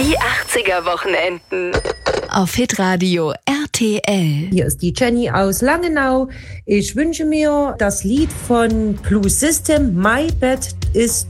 Die 80er Wochenenden. Auf Hitradio RTL. Hier ist die Jenny aus Langenau. Ich wünsche mir das Lied von Blue System, My Bed is